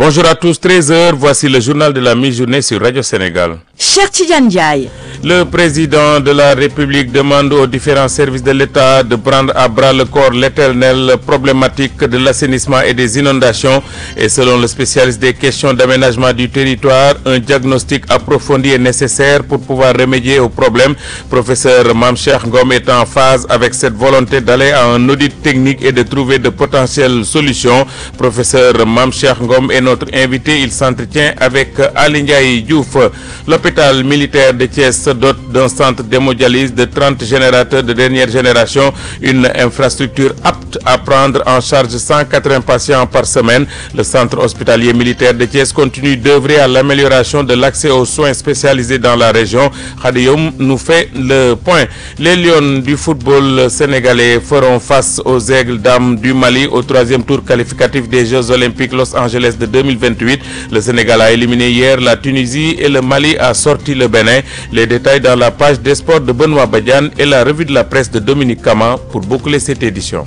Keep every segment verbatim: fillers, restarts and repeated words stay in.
Bonjour à tous, treize heures, voici le journal de la mi-journée sur Radio Sénégal. Cheikh Tidiane Ndiaye. Le président de la République demande aux différents services de l'État de prendre à bras le corps l'éternelle problématique de l'assainissement et des inondations. Et selon le spécialiste des questions d'aménagement du territoire, un diagnostic approfondi est nécessaire pour pouvoir remédier au problème. Professeur Mame Cheikh Ngom est en phase avec cette volonté d'aller à un audit technique et de trouver de potentielles solutions. Professeur Mame Cheikh Ngom est notre invité. Il s'entretient avec Ali Ndiaye Diouf. L'hôpital militaire de Thiès se dote d'un centre d'hémodialyse de trente générateurs de dernière génération, une infrastructure apte à prendre en charge cent quatre-vingts patients par semaine. Le centre hospitalier militaire de Thiès continue d'œuvrer à l'amélioration de l'accès aux soins spécialisés dans la région. Khadioum nous fait le point. Les Lions du football sénégalais feront face aux Aigles dames du Mali au troisième tour qualificatif des Jeux olympiques Los Angeles de deux mille vingt-huit. Le Sénégal a éliminé hier la Tunisie et le Mali a sorti le Bénin. Les détails dans la page des sports de Benoît Badiane et la revue de la presse de Dominique Kama pour boucler cette édition.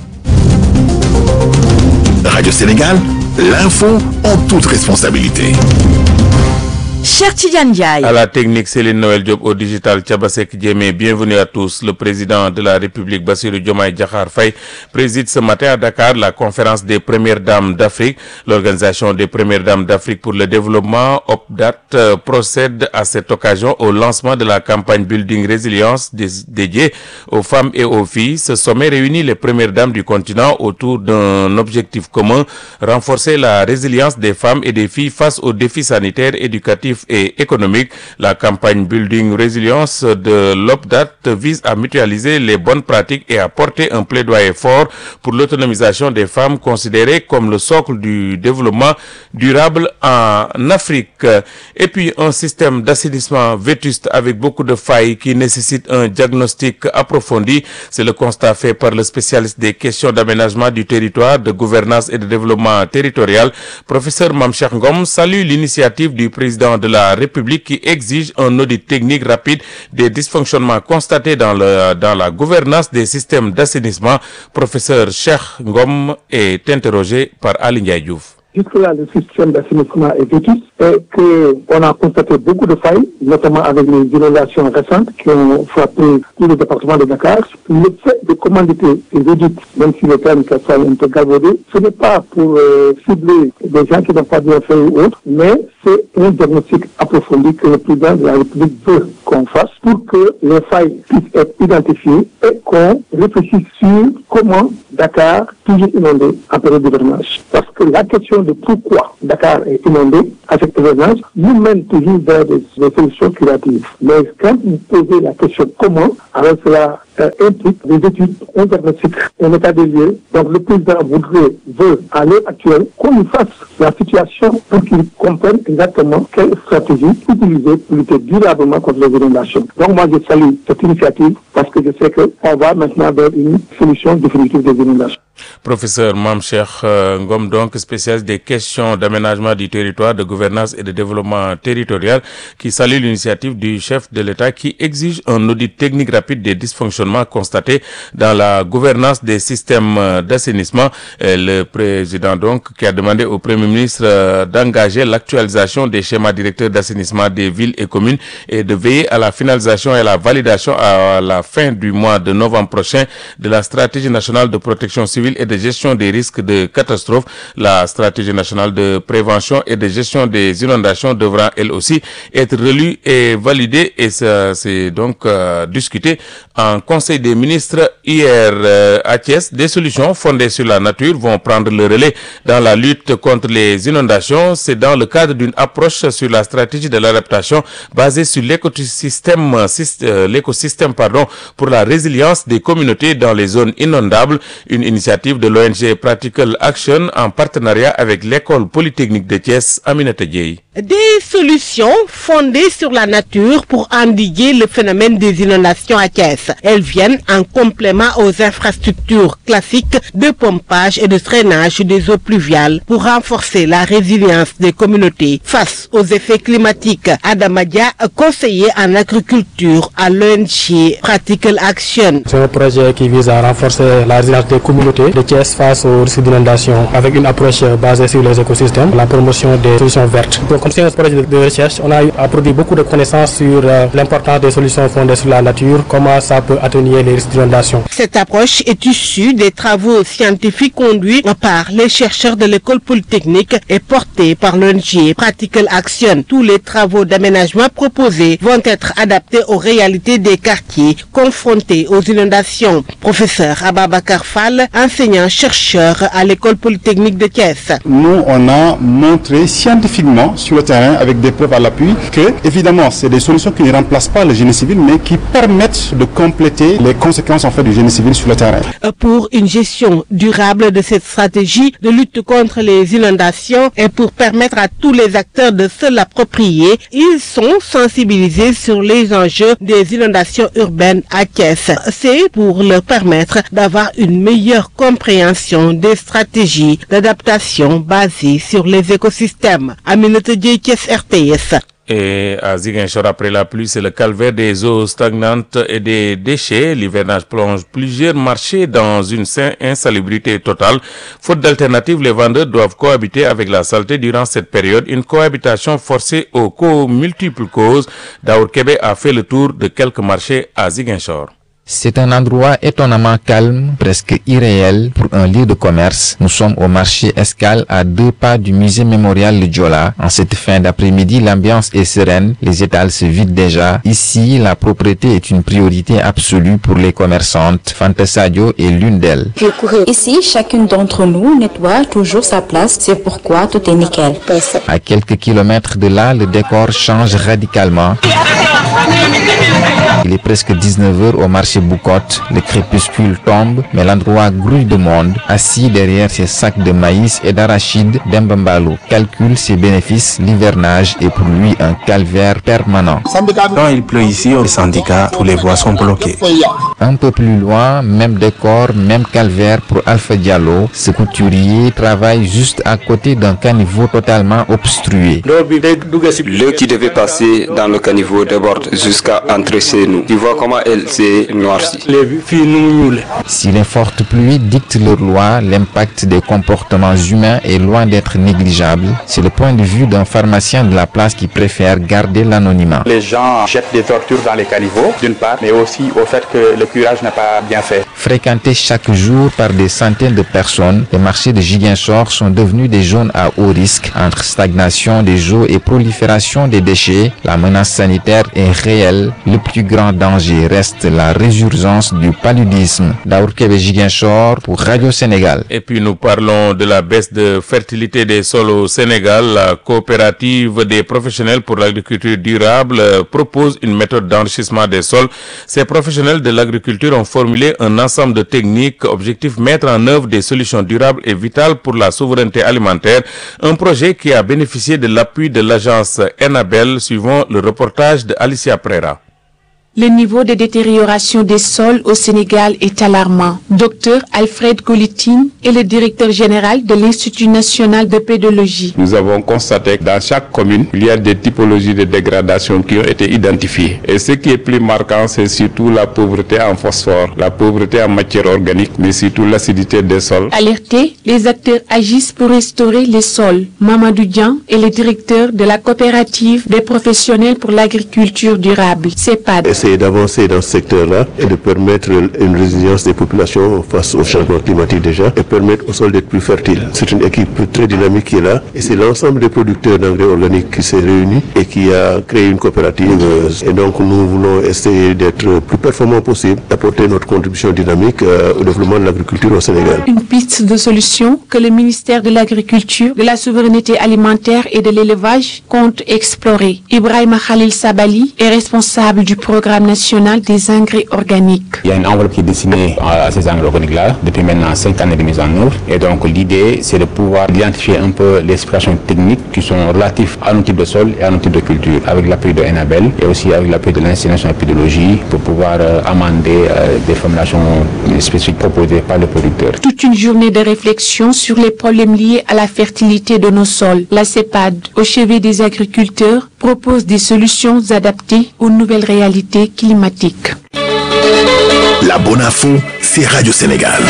Radio Sénégal, l'info en toute responsabilité. Cheikh Tidiane Ndiaye. À la technique, Céline Noël Diop, au digital Thiabasek Diémé. Bienvenue à tous. Le président de la République, Bassirou Diomaye Diakhar Faye, préside ce matin à Dakar la conférence des premières dames d'Afrique. L'organisation des premières dames d'Afrique pour le développement, O P D A T, euh, procède à cette occasion au lancement de la campagne Building Résilience dédiée aux femmes et aux filles. Ce sommet réunit les premières dames du continent autour d'un objectif commun, renforcer la résilience des femmes et des filles face aux défis sanitaires, éducatifs et économique. La campagne Building Résilience de l'O P D A T vise à mutualiser les bonnes pratiques et à porter un plaidoyer fort pour l'autonomisation des femmes considérées comme le socle du développement durable en Afrique. Et puis un système d'assainissement vétuste avec beaucoup de failles qui nécessite un diagnostic approfondi. C'est le constat fait par le spécialiste des questions d'aménagement du territoire, de gouvernance et de développement territorial. Professeur Mame Cheikh Ngom salue l'initiative du président de la République qui exige un audit technique rapide des dysfonctionnements constatés dans le dans la gouvernance des systèmes d'assainissement. Professeur Cheikh Ngom est interrogé par Ali Ndiaye Diouf. Jusque-là, le système d'assainissement est vétuste et qu'on a constaté beaucoup de failles, notamment avec les inondations récentes qui ont frappé tout le département de Dakar. Le fait de commanditer ces audits, même si le terme soit un peu galvaudé, ce n'est pas pour euh, cibler des gens qui n'ont pas bien fait ou autre, mais c'est un diagnostic approfondi que le président de la République veut qu'on fasse pour que les failles puissent être identifiées et qu'on réfléchisse sur comment Dakar, toujours inondé en période d'hivernage. Parce que la question de pourquoi Dakar est inondé à cette hivernage nous mène toujours vers des, des solutions curatives. Mais quand vous posez la question comment, alors cela euh, implique des études, un diagnostic, un état des lieux. Donc le président voudrait, veut à l'heure actuelle qu'on lui fasse la situation pour qu'il comprenne exactement quelle stratégie utiliser pour lutter durablement contre les inondations. Donc moi je salue cette initiative parce que je sais qu'on va maintenant vers une solution définitive des inondations. Professeur Mame Cheikh Ngom, donc spécialiste des questions d'aménagement du territoire, de gouvernance et de développement territorial, qui salue l'initiative du chef de l'État qui exige un audit technique rapide des dysfonctionnements constatés dans la gouvernance des systèmes d'assainissement. Le président donc qui a demandé au Premier ministre d'engager l'actualisation des schémas directeurs d'assainissement des villes et communes et de veiller à la finalisation et à la validation à la fin du mois de novembre prochain de la stratégie nationale de protection civile et de gestion des risques de catastrophe. La stratégie nationale de prévention et de gestion des inondations devra elle aussi être relue et validée et ça c'est donc euh, discuté en Conseil des ministres hier euh, à Thiès. Des solutions fondées sur la nature vont prendre le relais dans la lutte contre les inondations. C'est dans le cadre d'une approche sur la stratégie de l'adaptation basée sur l'écosystème euh, l'écosystème pardon pour la résilience des communautés dans les zones inondables. Une initiative de l'O N G Practical Action en partenariat avec l'école polytechnique de Thiès, Aminata Dieye. Des solutions fondées sur la nature pour endiguer le phénomène des inondations à Thiès. Elles Elles viennent en complément aux infrastructures classiques de pompage et de drainage des eaux pluviales pour renforcer la résilience des communautés face aux effets climatiques. Adamadia, conseiller en agriculture à l'O N G Practical Action. C'est un projet qui vise à renforcer la résilience des communautés de Thiès face aux risques d'inondation avec une approche basée sur les écosystèmes, la promotion des solutions vertes. Donc, comme c'est un projet de recherche, on a produit beaucoup de connaissances sur euh, l'importance des solutions fondées sur la nature, comment ça peut atténuer les risques d'inondation. Cette approche est issue des travaux scientifiques conduits par les chercheurs de l'école polytechnique et portés par l'O N G Practical Action. Tous les travaux d'aménagement proposés vont être adaptés aux réalités des quartiers confrontés aux inondations. Professeur Ababakar Fall, enseignant-chercheur à l'école polytechnique de Thiès. Nous, on a montré scientifiquement sur le terrain avec des preuves à l'appui que, évidemment, c'est des solutions qui ne remplacent pas le génie civil, mais qui permettent de compléter les conséquences en fait du génie civil sur le terrain. Pour une gestion durable de cette stratégie de lutte contre les inondations et pour permettre à tous les acteurs de se l'approprier, ils sont sensibilisés sur les enjeux des inondations urbaines à Thiès. C'est pour leur permettre d'avoir une meilleure compréhension des stratégies d'adaptation basées sur les écosystèmes. Aminata Dieye, Thiès, R T S. Et à Ziguinchor, après la pluie, c'est le calvaire des eaux stagnantes et des déchets. L'hivernage plonge plusieurs marchés dans une insalubrité totale. Faute d'alternative, les vendeurs doivent cohabiter avec la saleté durant cette période. Une cohabitation forcée aux co- multiples causes. Daour Kébé a fait le tour de quelques marchés à Ziguinchor. C'est un endroit étonnamment calme, presque irréel pour un lieu de commerce. Nous sommes au marché Escale à deux pas du musée mémorial de Diola. En cette fin d'après-midi, l'ambiance est sereine, les étals se vident déjà. Ici, la propreté est une priorité absolue pour les commerçantes. Fanta Sadio est l'une d'elles. Ici, chacune d'entre nous nettoie toujours sa place, c'est pourquoi tout est nickel. À quelques kilomètres de là, le décor change radicalement. Il est presque dix-neuf heures au marché Boucotte, le crépuscule tombe, mais l'endroit grouille de monde. Assis derrière ses sacs de maïs et d'arachides, Dembambalo calcule ses bénéfices. L'hivernage est pour lui un calvaire permanent. Quand il pleut ici au syndicat, tous les voies sont bloquées. Un peu plus loin, même décor, même calvaire pour Alpha Diallo. Ce couturier travaille juste à côté d'un caniveau totalement obstrué. L'eau qui devait passer dans le caniveau déborde jusqu'à entrer chez nous. Tu vois comment elle s'est noircie. Si les fortes pluies dictent leur loi, l'impact des comportements humains est loin d'être négligeable. C'est le point de vue d'un pharmacien de la place qui préfère garder l'anonymat. Les gens jettent des ordures dans les caniveaux, d'une part, mais aussi au fait que le curage n'est pas bien fait. Fréquentés chaque jour par des centaines de personnes, les marchés de Ziguinchor sont devenus des zones à haut risque. Entre stagnation des eaux et prolifération des déchets, la menace sanitaire est réelle. Le plus grand danger reste la résurgence du paludisme. Daour Kébé, Ziguinchor pour Radio Sénégal. Et puis nous parlons de la baisse de fertilité des sols au Sénégal. La coopérative des professionnels pour l'agriculture durable propose une méthode d'enrichissement des sols. Ces professionnels de l'agriculture ont formulé un ensemble de techniques. Objectif, mettre en œuvre des solutions durables et vitales pour la souveraineté alimentaire. Un projet qui a bénéficié de l'appui de l'agence Enabel, suivant le reportage de Alicia Prera. Le niveau de détérioration des sols au Sénégal est alarmant. Docteur Alfred Golitine est le directeur général de l'Institut national de pédologie. Nous avons constaté que dans chaque commune, il y a des typologies de dégradation qui ont été identifiées. Et ce qui est plus marquant, c'est surtout la pauvreté en phosphore, la pauvreté en matière organique, mais surtout l'acidité des sols. Alertés, les acteurs agissent pour restaurer les sols. Mamadou Dian est le directeur de la coopérative des professionnels pour l'agriculture durable, C E P A D. Essayer d'avancer dans ce secteur-là et de permettre une résilience des populations face au changement climatique déjà et permettre au sol d'être plus fertile. C'est une équipe très dynamique qui est là et c'est l'ensemble des producteurs d'engrais organiques qui s'est réuni et qui a créé une coopérative. Et donc nous voulons essayer d'être plus performants possible, d'apporter notre contribution dynamique au développement de l'agriculture au Sénégal. Une piste de solution que le ministère de l'Agriculture, de la Souveraineté alimentaire et de l'Élevage compte explorer. Ibrahima Khalil Sabali est responsable du programme programme national des engrais organiques. Il y a une enveloppe qui est destinée à ces engrais organiques-là depuis maintenant cinq années de mise en œuvre. Et donc l'idée, c'est de pouvoir identifier un peu les spécifications techniques qui sont relatives à nos types de sol et à nos types de culture, avec l'appui de Enabel et aussi avec l'appui de l'Institut national de pédologie pour pouvoir euh, amender euh, des formulations spécifiques proposées par le producteur. Toute une journée de réflexion sur les problèmes liés à la fertilité de nos sols. La CEPAD, au chevet des agriculteurs, propose des solutions adaptées aux nouvelles réalités climatiques. La bonne info, c'est Radio Sénégal.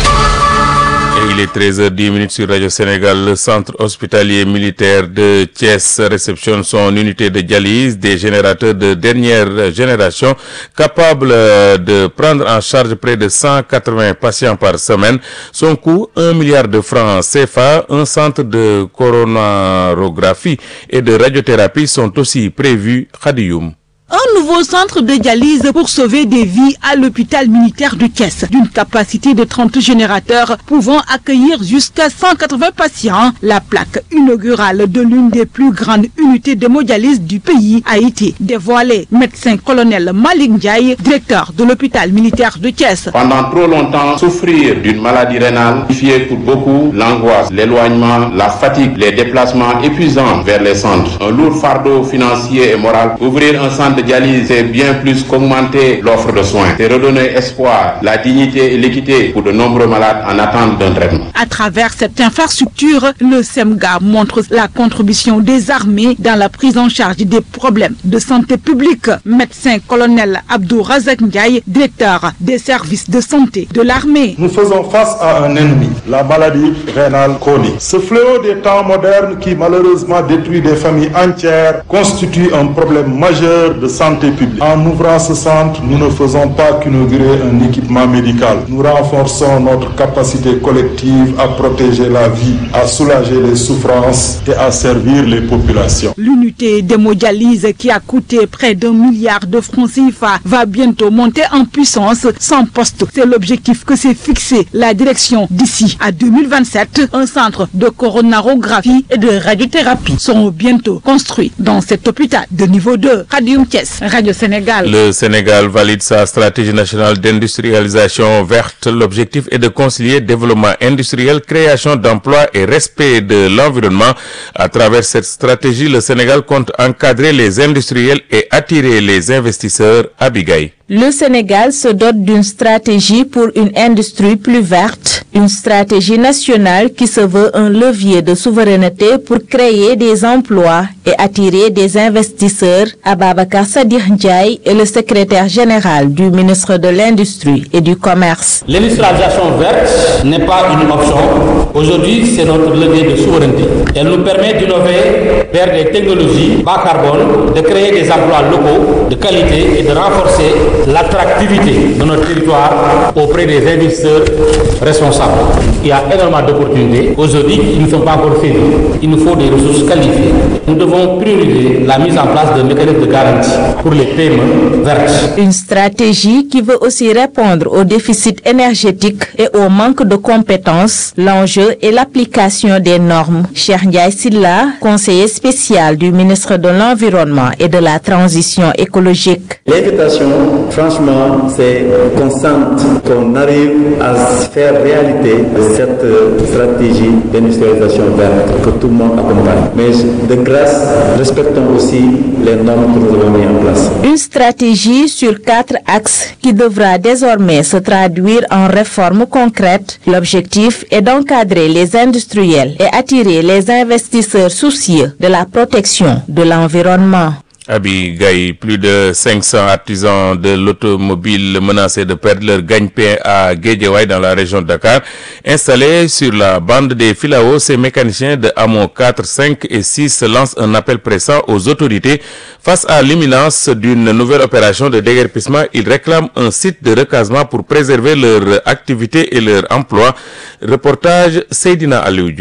Et il est treize heures dix sur Radio Sénégal. Le centre hospitalier militaire de Thiès réceptionne son unité de dialyse, des générateurs de dernière génération capables de prendre en charge près de cent quatre-vingts patients par semaine. Son coût, un milliard de francs C F A. Un centre de coronarographie et de radiothérapie sont aussi prévus. Khadioum. Un nouveau centre de dialyse pour sauver des vies à l'hôpital militaire de Thiès, d'une capacité de trente générateurs pouvant accueillir jusqu'à cent quatre-vingts patients. La plaque inaugurale de l'une des plus grandes unités d'hémodialyse du pays a été dévoilée. Médecin colonel Malik Ndiaye, directeur de l'hôpital militaire de Thiès. Pendant trop longtemps, souffrir d'une maladie rénale signifiait pour beaucoup l'angoisse, l'éloignement, la fatigue, les déplacements épuisants vers les centres. Un lourd fardeau financier et moral. Ouvrir un centre de dialyse, c'est bien plus qu'augmenter l'offre de soins. C'est redonner espoir, la dignité et l'équité pour de nombreux malades en attente d'un traitement. À travers cette infrastructure, le SEMGA montre la contribution des armées dans la prise en charge des problèmes de santé publique. Médecin colonel Abdou Razak Ndiaye, directeur des services de santé de l'armée. Nous faisons face à un ennemi, la maladie rénale chronique. Ce fléau des temps modernes qui malheureusement détruit des familles entières constitue un problème majeur de santé publique. En ouvrant ce centre, nous ne faisons pas qu'inaugurer un équipement médical. Nous renforçons notre capacité collective à protéger la vie, à soulager les souffrances et à servir les populations. L'unité d'hémodialyse qui a coûté près d'un milliard de francs C F A va bientôt monter en puissance sans poste. C'est l'objectif que s'est fixé la direction d'ici à deux mille vingt-sept. Un centre de coronarographie et de radiothérapie seront bientôt construits dans cet hôpital de niveau deux. Khadioum Thiès, Radio Sénégal. Le Sénégal valide sa stratégie nationale d'industrialisation verte. L'objectif est de concilier développement industriel, création d'emplois et respect de l'environnement. À travers cette stratégie, le Sénégal compte encadrer les industriels et attirer les investisseurs. Abigail. Le Sénégal se dote d'une stratégie pour une industrie plus verte, une stratégie nationale qui se veut un levier de souveraineté pour créer des emplois et attirer des investisseurs. Ababakar Sadikh Ndiaye est le secrétaire général du ministre de l'Industrie et du Commerce. L'industrialisation verte n'est pas une option. Aujourd'hui, c'est notre levier de souveraineté. Elle nous permet d'innover vers des technologies bas carbone, de créer des emplois locaux de qualité et de renforcer l'attractivité de notre territoire auprès des investisseurs responsables. Il y a énormément d'opportunités aujourd'hui qui ne sont pas encore saisies. Il nous faut des ressources qualifiées. Nous devons prioriser la mise en place de mécanismes de garantie pour les P M E vertes. Une stratégie qui veut aussi répondre au déficit énergétique et au manque de compétences. L'enjeu est l'application des normes. Cheikh Ndiaye Silla, conseiller spécial du ministre de l'Environnement et de la Transition écologique. L'invitation, franchement, c'est qu'on sente qu'on arrive à faire réalité cette stratégie d'industrialisation verte, que tout le monde accompagne. Mais de grâce, respectons aussi les normes que nous avons mises en place. Une stratégie sur quatre axes qui devra désormais se traduire en réformes concrètes. L'objectif est d'encadrer les industriels et attirer les investisseurs soucieux de la protection de l'environnement. Abigail, plus de cinq cents artisans de l'automobile menacés de perdre leur gagne-pain à Guédiawaye dans la région de Dakar. Installés sur la bande des Filao, ces mécaniciens de Hamon quatre, cinq et six lancent un appel pressant aux autorités. Face à l'imminence d'une nouvelle opération de déguerpissement, ils réclament un site de recasement pour préserver leur activité et leur emploi. Reportage Seydina Aliou Diop.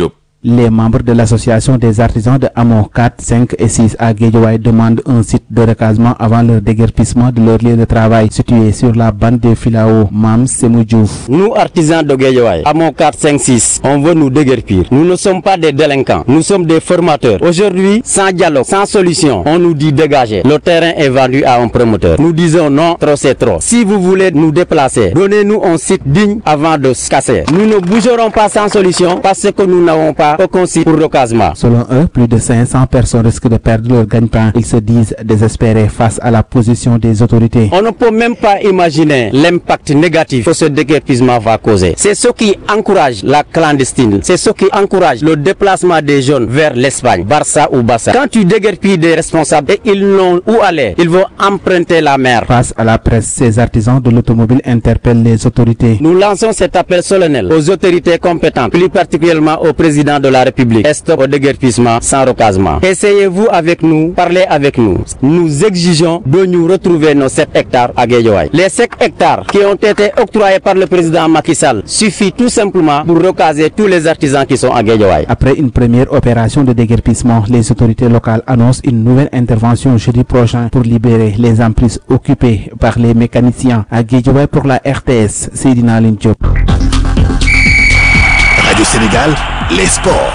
Les membres de l'association des artisans de Hamon quatre, cinq et six à Guédiawaye demandent un site de recasement avant leur déguerpissement de leur lieu de travail situé sur la bande des Filao, Mam Semou Diouf. Nous, artisans de Guédiawaye, Hamon quatre, cinq, six, on veut nous déguerpir. Nous ne sommes pas des délinquants, nous sommes des formateurs. Aujourd'hui, sans dialogue, sans solution, on nous dit dégager. Le terrain est vendu à un promoteur. Nous disons non, trop c'est trop. Si vous voulez nous déplacer, donnez-nous un site digne avant de se casser. Nous ne bougerons pas sans solution parce que nous n'avons pas aucun site pour recasement. Selon eux, plus de cinq cents personnes risquent de perdre leur gagne-pain. Ils se disent désespérés face à la position des autorités. On ne peut même pas imaginer l'impact négatif que ce déguerpissement va causer. C'est ce qui encourage la clandestine. C'est ce qui encourage le déplacement des jeunes vers l'Espagne, Barça ou Bassa. Quand tu déguerpis des responsables et ils n'ont où aller, ils vont emprunter la mer. Face à la presse, ces artisans de l'automobile interpellent les autorités. Nous lançons cet appel solennel aux autorités compétentes, plus particulièrement au président de la République. Stop au déguerpissement sans recasement. Essayez-vous avec nous, parlez avec nous. Nous exigeons de nous retrouver nos sept hectares à Guédiawaye. Les sept hectares qui ont été octroyés par le président Macky Sall suffit tout simplement pour recaser tous les artisans qui sont à Guédiawaye. Après une première opération de déguerpissement, les autorités locales annoncent une nouvelle intervention jeudi prochain pour libérer les emprises occupées par les mécaniciens. À Guédiawaye pour la R T S, Seydina Aline Diop. Radio Sénégal, les sports.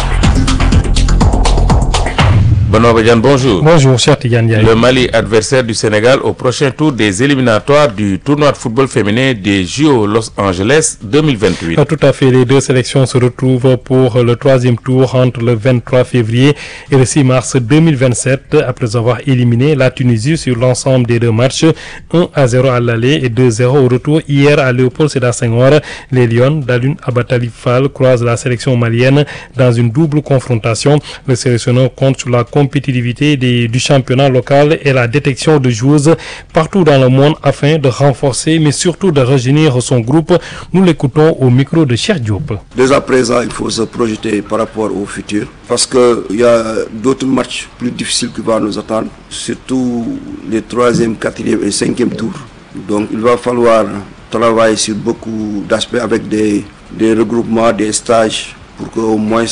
Benoît Badiane, bonjour. Bonjour, cher Tidiane Ndiaye. Le Mali, adversaire du Sénégal au prochain tour des éliminatoires du tournoi de football féminin des J O Los Angeles deux mille vingt-huit. Tout à fait, les deux sélections se retrouvent pour le troisième tour entre le vingt-trois février et le six mars deux mille vingt-sept, après avoir éliminé la Tunisie sur l'ensemble des deux matchs, un à zéro à l'aller et deux à zéro au retour hier à Léopold Sédar Senghor. Les Lions d'Alun Abatali Fall croisent la sélection malienne dans une double confrontation. Le sélectionneur compte sur la compétitivité des, du championnat local et la détection de joueuses partout dans le monde afin de renforcer mais surtout de rajeunir son groupe. Nous l'écoutons au micro de Cheikh Diop. Dès à présent, il faut se projeter par rapport au futur parce qu'il y a d'autres matchs plus difficiles qui vont nous attendre, surtout les troisième, quatrième et cinquième tours. Donc il va falloir travailler sur beaucoup d'aspects avec des, des regroupements, des stages pour qu'au moins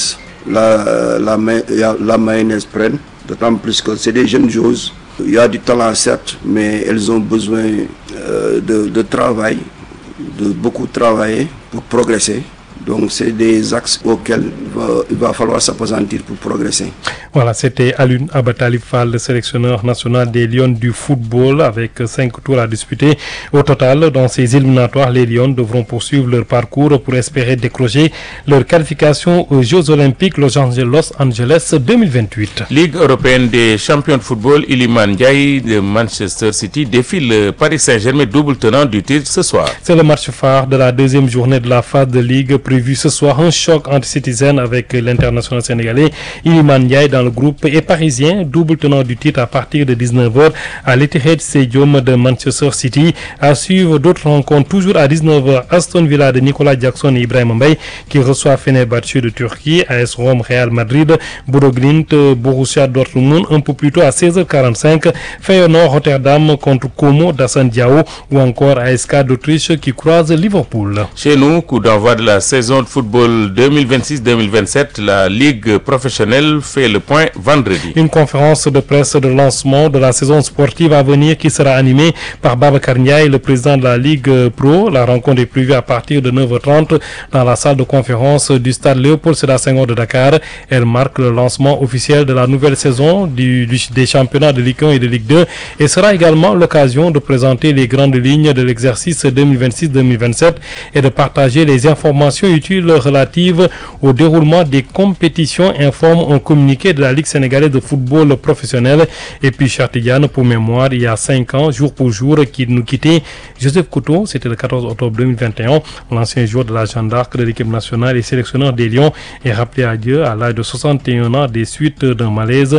la, la, la, la mayonnaise prenne, d'autant plus que c'est des jeunes joueuses. Il y a du talent certes, mais elles ont besoin euh, de, de travail, de beaucoup travailler pour progresser. Donc c'est des axes auxquels il va, il va falloir s'appesantir pour progresser. Voilà, c'était Alun Abatali Fall, le sélectionneur national des Lions du football, avec cinq tours à disputer. Au total, dans ces éliminatoires, les Lions devront poursuivre leur parcours pour espérer décrocher leur qualification aux Jeux Olympiques Los Angeles deux mille vingt-huit. Ligue européenne des champions de football, Iliman Ndiaye de Manchester City défie le Paris Saint-Germain, double tenant du titre ce soir. C'est le match phare de la deuxième journée de la phase de Ligue prévu ce soir, un choc anti-citizen avec l'international sénégalais Iliman Ndiaye dans le groupe et parisien, double tenant du titre à partir de dix-neuf heures à l'Etihad Stadium de Manchester City. À suivre d'autres rencontres toujours à dix-neuf heures, Aston Villa de Nicolas Jackson et Ibrahim Mbaye qui reçoit Fenerbahçe de Turquie, A S Rome Real Madrid, Bodo Glimt Borussia Dortmund un peu plus tôt à seize heures quarante-cinq, Feyenoord Rotterdam contre Como d'Assane Diao ou encore A S K d'Autriche qui croise Liverpool. Chez nous, coup d'envoi de la saison de football deux mille vingt-six deux mille vingt-sept, la Ligue professionnelle fait le point vendredi. Une conférence de presse de lancement de la saison sportive à venir qui sera animée par Babacar Ndiaye, le président de la Ligue Pro. La rencontre est prévue à partir de neuf heures trente dans la salle de conférence du stade Léopold Sédar Senghor de Dakar. Elle marque le lancement officiel de la nouvelle saison du, du, des championnats de Ligue un et de Ligue deux et sera également l'occasion de présenter les grandes lignes de l'exercice deux mille vingt-six deux mille vingt-sept et de partager les informations utiles relatives au déroulement des compétitions, informe un communiqué de la Ligue sénégalaise de football professionnel. Et puis Chartidiane, pour mémoire, il y a cinq ans, jour pour jour, qui nous quittait Joseph Couto, c'était le quatorze octobre deux mille vingt et un, l'ancien joueur de la Jeanne d'Arc de l'équipe nationale et sélectionneur des Lions, est rappelé à Dieu à l'âge de soixante et un ans des suites d'un malaise.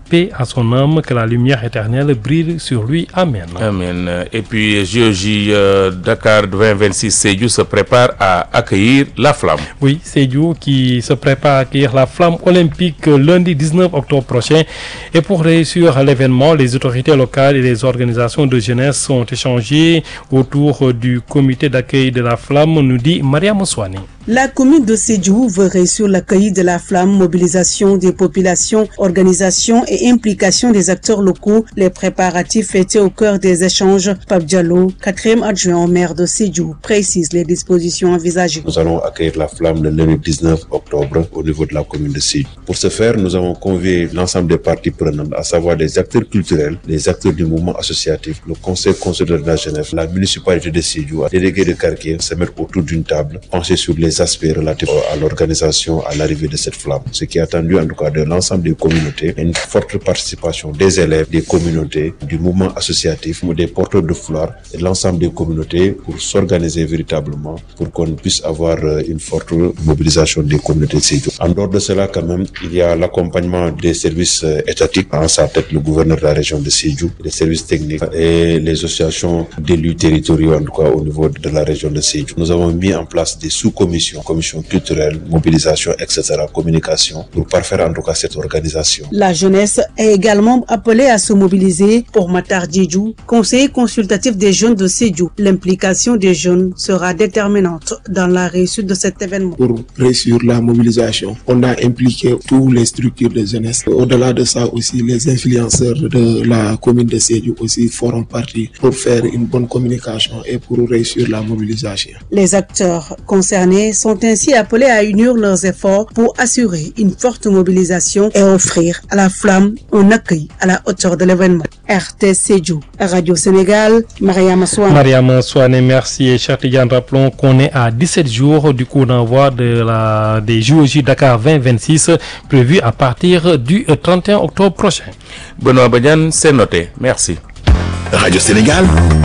paix à son âme, que la lumière éternelle brille sur lui. Amen. Amen. Et puis J O J euh, Dakar vingt vingt-six, Sédhiou se prépare à accueillir la flamme. Oui, Sédhiou qui se prépare à accueillir la flamme olympique lundi dix-neuf octobre prochain. Et pour réussir l'événement, les autorités locales et les organisations de jeunesse ont échangé autour du comité d'accueil de la flamme, nous dit Maria Moussouani. La commune de Sédhiou veut réussir l'accueil de la flamme, mobilisation des populations, organisation et implication des acteurs locaux. Les préparatifs étaient au cœur des échanges. Pape Diallo, quatrième adjoint au maire de Sédhiou, précise les dispositions envisagées. Nous allons accueillir la flamme le lundi dix-neuf octobre au niveau de la commune de Sédhiou. Pour ce faire, nous avons convié l'ensemble des parties prenantes, à savoir les acteurs culturels, les acteurs du mouvement associatif, le conseil consulaire de la jeunesse, la municipalité de Sédhiou, les délégués de quartier, se mettre autour d'une table, pencher sur les aspects relatifs à l'organisation, à l'arrivée de cette flamme. Ce qui est attendu en tout cas de l'ensemble des communautés, une forte participation des élèves, des communautés, du mouvement associatif, des porteurs de fleurs et de l'ensemble des communautés pour s'organiser véritablement, pour qu'on puisse avoir une forte mobilisation des communautés de Sédhiou. En dehors de cela, quand même, il y a l'accompagnement des services étatiques, en sa tête le gouverneur de la région de Sédhiou, les services techniques et les associations d'élus territoriaux, en tout cas au niveau de la région de Sédhiou. Nous avons mis en place des sous-commissions, commission culturelle, mobilisation, et cetera, communication, pour parfaire en tout cas cette organisation. La jeunesse est également appelée à se mobiliser. Pour Matar Djedjou, conseiller consultatif des jeunes de Sédhiou, l'implication des jeunes sera déterminante dans la réussite de cet événement. Pour réussir la mobilisation, on a impliqué toutes les structures de jeunesse. Au-delà de ça aussi, les influenceurs de la commune de Sédhiou aussi feront partie pour faire une bonne communication et pour réussir la mobilisation. Les acteurs concernés sont ainsi appelés à unir leurs efforts pour assurer une forte mobilisation et offrir à la flamme un accueil à la hauteur de l'événement. R T Sédhiou, Radio Sénégal, Mariama Souane. Mariama Souane, merci. Et cher Tidiane, rappelons qu'on est à dix-sept jours du coup d'envoi de la, des J O J Dakar vingt vingt-six prévu à partir du trente et un octobre prochain. Benoît Badiane, c'est noté. Merci. Radio Sénégal.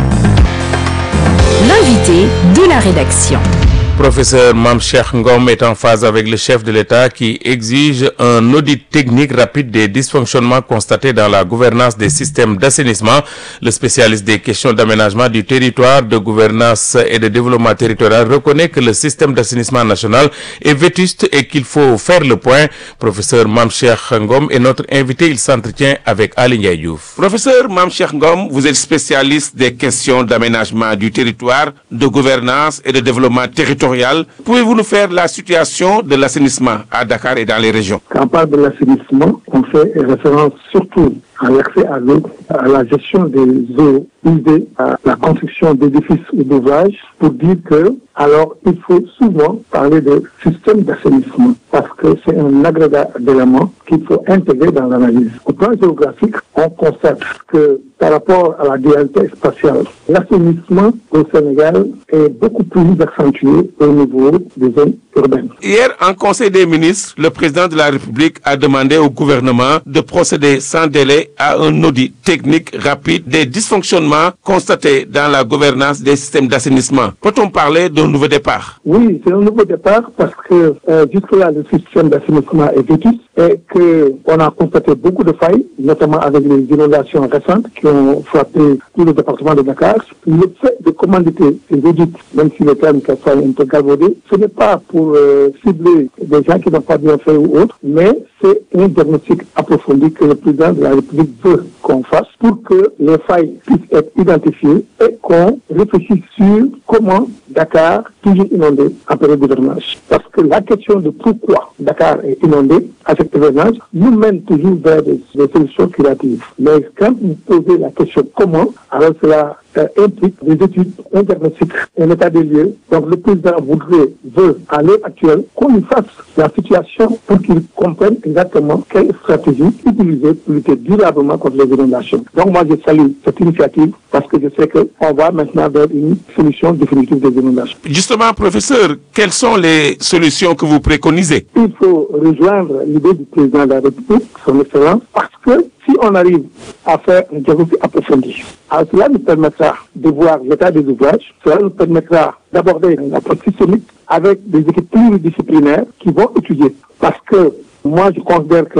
L'invité de la rédaction. Professeur Mame Cheikh Ngom est en phase avec le chef de l'État qui exige un audit technique rapide des dysfonctionnements constatés dans la gouvernance des systèmes d'assainissement. Le spécialiste des questions d'aménagement du territoire, de gouvernance et de développement territorial reconnaît que le système d'assainissement national est vétuste et qu'il faut faire le point. Professeur Mame Cheikh Ngom est notre invité. Il s'entretient avec Ali Ndiaye Diouf. Professeur Mame Cheikh Ngom, vous êtes spécialiste des questions d'aménagement du territoire, de gouvernance et de développement territorial. Pouvez-vous nous faire la situation de l'assainissement à Dakar et dans les régions? Quand on parle de l'assainissement, on fait référence surtout à l'accès à l'eau, à la gestion des eaux usées, à la construction d'édifices ou d'ouvrages, pour dire que, alors, il faut souvent parler de système d'assainissement, parce que c'est un agrégat d'éléments qu'il faut intégrer dans l'analyse. Au plan géographique, on constate que par rapport à la dualité spatiale, l'assainissement au Sénégal est beaucoup plus accentué au niveau des zones urbaines. Hier, en Conseil des ministres, le président de la République a demandé au gouvernement de procéder sans délai à un audit technique rapide des dysfonctionnements constatés dans la gouvernance des systèmes d'assainissement. Peut-on parler d'un nouveau départ? Oui, c'est un nouveau départ parce que euh, jusque-là, le système d'assainissement est vétuste et qu'on a constaté beaucoup de failles, notamment avec les inondations récentes qui ont frappé tout le département de Dakar. Le fait de commanditer ces audits, même si le terme est un peu galvaudé, ce n'est pas pour euh, cibler des gens qui n'ont pas bien fait ou autre, mais c'est un diagnostic approfondi que le président de la République veut qu'on fasse pour que les failles puissent être identifiées et qu'on réfléchisse sur comment Dakar, toujours inondé, après le gouvernance. Parce que la question de pourquoi Dakar est inondé à cette gouvernance nous mène toujours vers des, des solutions curatives. Mais quand vous posez la question comment, alors cela euh, implique des études, un diagnostic, un état des lieux. Donc le président voudrait, veut à l'heure actuelle qu'on lui fasse la situation pour qu'il comprenne exactement quelle stratégie utiliser pour lutter durablement contre les inondations. Donc moi je salue cette initiative parce que je sais qu'on va maintenant vers une solution définitive des inondations. Justement, professeur, quelles sont les solutions que vous préconisez? Il faut rejoindre l'idée du président de la République, son excellence, parce que si on arrive à faire un diagnostic approfondi, alors cela nous permettra de voir l'état des ouvrages, cela nous permettra d'aborder l'approche systémique avec des équipes pluridisciplinaires qui vont étudier. Parce que moi, je considère que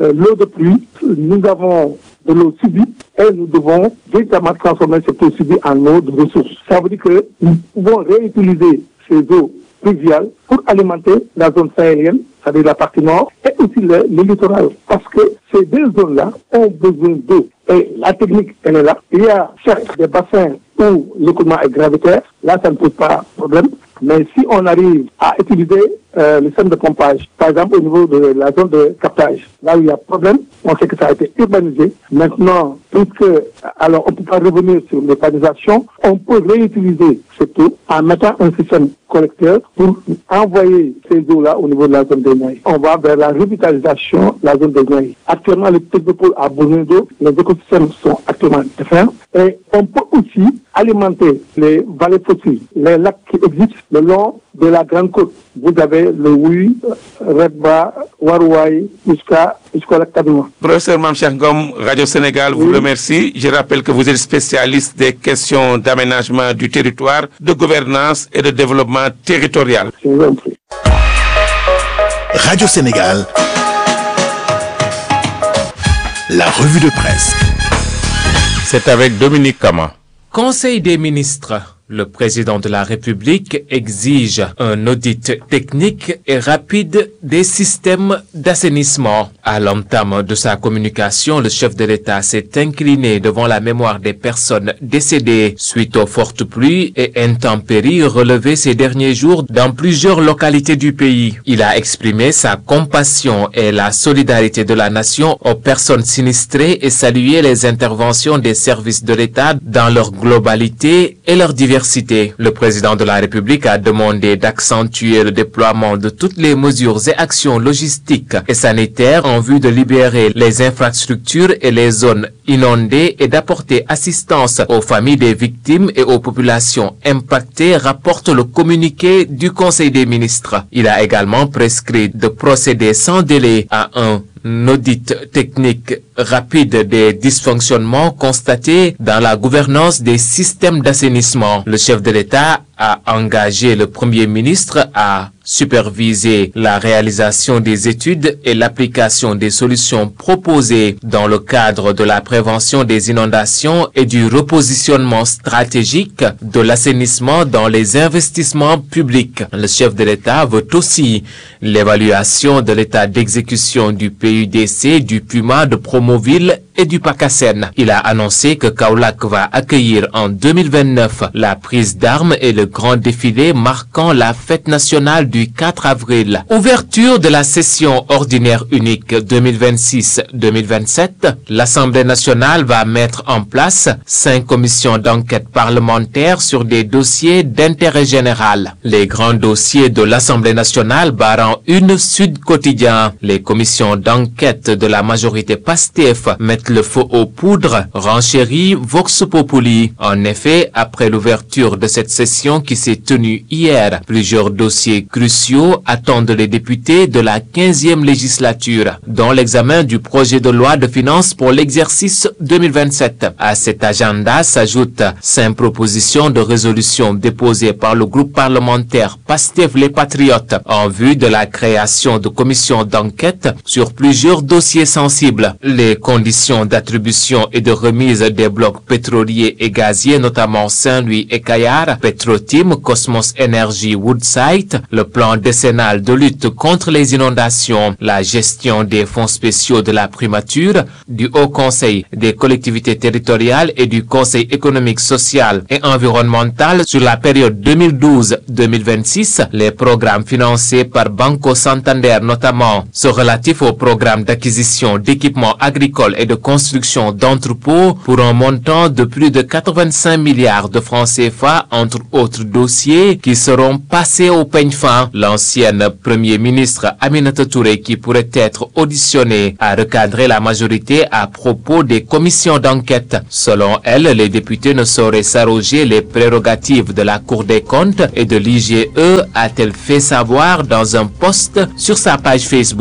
euh, l'eau de pluie, nous avons de l'eau subie et nous devons véritablement transformer cette eau subie en eau de ressources. Ça veut dire que nous pouvons réutiliser ces eaux pluviales pour alimenter la zone sahélienne, c'est-à-dire la partie nord, et aussi le, le littoral. Parce que ces deux zones-là ont besoin d'eau. Et la technique, elle est là. Il y a certes des bassins où l'écoulement est gravitaire. Là, ça ne pose pas de problème. Mais si on arrive à utiliser euh, le système de pompage, par exemple au niveau de la zone de captage, là où il y a problème, on sait que ça a été urbanisé. Maintenant, puisque, alors on ne peut pas revenir sur l'urbanisation, on peut réutiliser cette eau en mettant un système collecteur pour envoyer ces eaux-là au niveau de la zone des Niayes. On va vers la revitalisation de la zone des Niayes. Actuellement, le technopôle a besoin d'eau, les écosystèmes sont actuellement défaillants et on peut aussi alimenter les vallées fossiles, les lacs qui existent le long de la Grande Côte. Vous avez le Ouy, Redba, Warouaï, jusqu'à jusqu'au lac Tadouan. Professeur Mamcheikh Ngom, Radio Sénégal vous oui. remercie. Je rappelle que vous êtes spécialiste des questions d'aménagement du territoire, de gouvernance et de développement territorial. Je vous en prie. Radio Sénégal, la revue de presse. C'est avec Dominique Kama. Conseil des ministres. Le président de la République exige un audit technique et rapide des systèmes d'assainissement. À l'entame de sa communication, le chef de l'État s'est incliné devant la mémoire des personnes décédées suite aux fortes pluies et intempéries relevées ces derniers jours dans plusieurs localités du pays. Il a exprimé sa compassion et la solidarité de la nation aux personnes sinistrées et salué les interventions des services de l'État dans leur globalité et leur diversité. Le président de la République a demandé d'accentuer le déploiement de toutes les mesures et actions logistiques et sanitaires en vue de libérer les infrastructures et les zones inondées et d'apporter assistance aux familles des victimes et aux populations impactées, rapporte le communiqué du Conseil des ministres. Il a également prescrit de procéder sans délai à un audit technique rapide des dysfonctionnements constatés dans la gouvernance des systèmes d'assainissement. Le chef de l'État a engagé le Premier ministre à superviser la réalisation des études et l'application des solutions proposées dans le cadre de la prévention des inondations et du repositionnement stratégique de l'assainissement dans les investissements publics. Le chef de l'État veut aussi l'évaluation de l'état d'exécution du P U D C, du Puma, de Promoville et du PACASEN. Il a annoncé que Kaolack va accueillir en deux mille vingt-neuf la prise d'armes et le grand défilé marquant la fête nationale du quatre avril. Ouverture de la session ordinaire unique deux mille vingt-six deux mille vingt-sept. L'Assemblée nationale va mettre en place cinq commissions d'enquête parlementaire sur des dossiers d'intérêt général. Les grands dossiers de l'Assemblée nationale barrant une Sud Quotidien. Les commissions d'enquête de la majorité PASTEF mettent le feu aux poudres, renchérit Vox Populi. En effet, après l'ouverture de cette session qui s'est tenue hier, plusieurs dossiers cruciaux attendent les députés de la quinzième législature, dont l'examen du projet de loi de finances pour l'exercice deux mille vingt-sept. À cet agenda s'ajoutent cinq propositions de résolution déposées par le groupe parlementaire PASTEF les Patriotes en vue de la création de commissions d'enquête sur plusieurs dossiers sensibles. Les conditions d'attribution et de remise des blocs pétroliers et gaziers, notamment Saint-Louis et Kayar, Petrotim, Cosmos Energy, Woodside, le plan décennal de lutte contre les inondations, la gestion des fonds spéciaux de la primature, du Haut Conseil des collectivités territoriales et du Conseil économique, social et environnemental sur la période deux mille douze deux mille vingt-six, les programmes financés par Banco Santander notamment, sont relatifs au programme d'acquisition d'équipements agricoles et de construction d'entrepôts pour un montant de plus de quatre-vingt-cinq milliards de francs C F A, entre autres dossiers qui seront passés au peigne fin. L'ancienne Premier ministre Aminata Touré, qui pourrait être auditionnée, a recadré la majorité à propos des commissions d'enquête. Selon elle, les députés ne sauraient s'arroger les prérogatives de la Cour des comptes et de l'I G E, a-t-elle fait savoir dans un post sur sa page Facebook.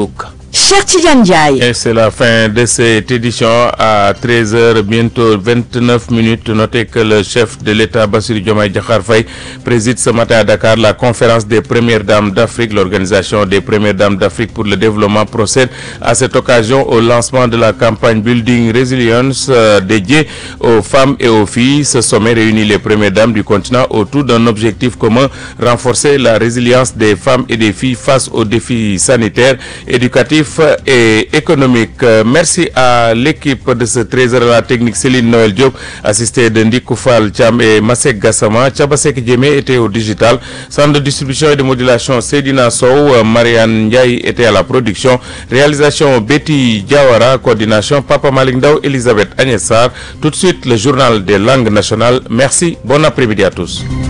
Cheikh Tidiane Ndiaye. Et c'est la fin de cette édition à treize heures, bientôt vingt-neuf minutes. Notez que le chef de l'État, Bassirou Diomaye Diakhar Faye, préside ce matin à Dakar la conférence des premières dames d'Afrique. L'organisation des premières dames d'Afrique pour le développement procède à cette occasion au lancement de la campagne Building Resilience euh, dédiée aux femmes et aux filles. Ce sommet réunit les premières dames du continent autour d'un objectif commun, renforcer la résilience des femmes et des filles face aux défis sanitaires, éducatifs et économique. Merci à l'équipe de ce treize heures à la technique Céline Noël Diop, assisté de Ndikou Fall Thiam et Masek Gassama. Tchabasek Djemé était au digital. Centre de distribution et de modulation Sedina Sow. Marianne Ndiaye était à la production. Réalisation Betty Diawara. Coordination Papa Malick Ndaw, Elisabeth Agnès Sarr. Tout de suite le journal des langues nationales. Merci. Bon après-midi à tous.